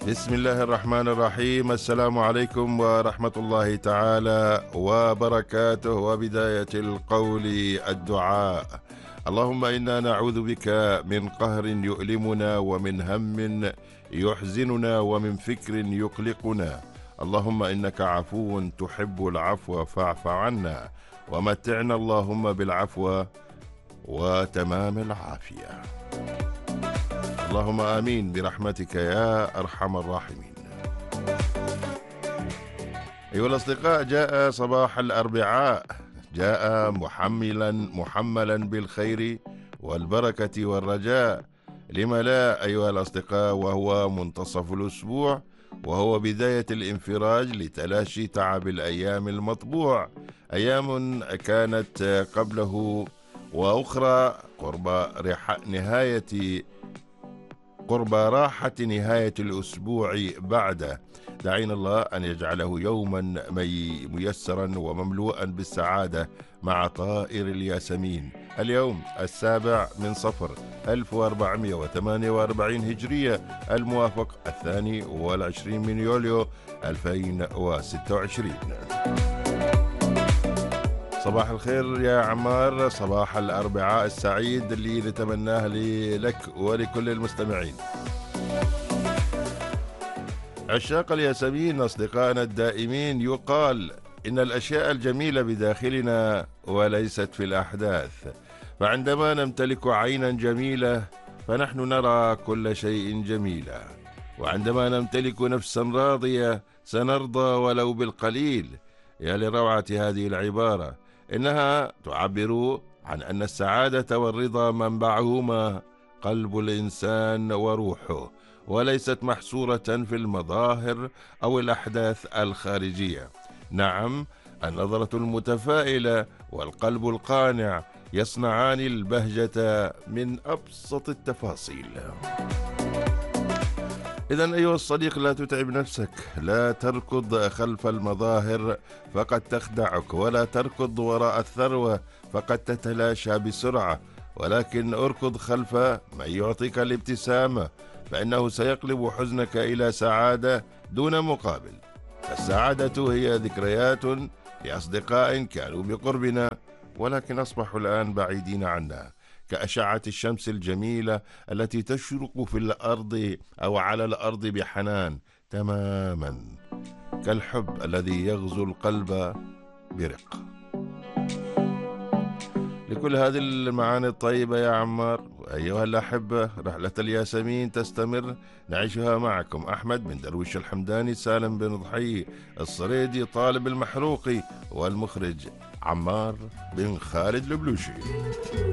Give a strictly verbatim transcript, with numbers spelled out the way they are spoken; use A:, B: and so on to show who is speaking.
A: بسم الله الرحمن الرحيم. السلام عليكم ورحمة الله تعالى وبركاته. وبداية القول الدعاء. اللهم إنا نعوذ بك من قهر يؤلمنا، ومن هم يحزننا، ومن فكر يقلقنا. اللهم إنك عفو تحب العفو فاعف عنا، ومتعنا اللهم بالعفو وتمام العافية. اللهم آمين برحمتك يا أرحم الراحمين. أيها الأصدقاء، جاء صباح الأربعاء، جاء محملا محملا بالخير والبركة والرجاء. لما لا أيها الأصدقاء، وهو منتصف الأسبوع، وهو بداية الانفراج لتلاشي تعب الأيام المطبوع. أيام كانت قبله وأخرى قرب نهاية قرب راحة نهاية الأسبوع بعده. دعينا الله أن يجعله يوما ميسرا ومملوءا بالسعادة مع طائر الياسمين. اليوم السابع من صفر ألف وأربعمائة وثمانية وأربعين هجرية، الموافق الثاني والعشرين من يوليو ألفين وستة وعشرين. صباح الخير يا عمار، صباح الأربعاء السعيد اللي نتمناه لك ولكل المستمعين. عشاق الياسمين أصدقائنا الدائمين، يقال إن الأشياء الجميلة بداخلنا وليست في الأحداث، فعندما نمتلك عينا جميلة فنحن نرى كل شيء جميلا، وعندما نمتلك نفسا راضية سنرضى ولو بالقليل. يا لروعة هذه العبارة، إنها تعبر عن أن السعادة والرضا منبعهما قلب الإنسان وروحه، وليست محصورة في المظاهر أو الأحداث الخارجية. نعم، النظرة المتفائلة والقلب القانع يصنعان البهجة من أبسط التفاصيل. إذن أيها الصديق، لا تتعب نفسك، لا تركض خلف المظاهر فقد تخدعك، ولا تركض وراء الثروة فقد تتلاشى بسرعة، ولكن اركض خلف من يعطيك الابتسامة، فإنه سيقلب حزنك إلى سعادة دون مقابل. السعادة هي ذكريات لأصدقاء كانوا بقربنا ولكن أصبحوا الآن بعيدين عنا، كأشعة الشمس الجميلة التي تشرق في الأرض أو على الأرض بحنان، تماما كالحب الذي يغزو القلب برق. لكل هذه المعاني الطيبة يا عمار أيها الأحبة، رحلة الياسمين تستمر، نعيشها معكم. أحمد بن درويش الحمداني، سالم بن ضحي الصريدي، طالب المحروقي، والمخرج عمار بن خالد البلوشي.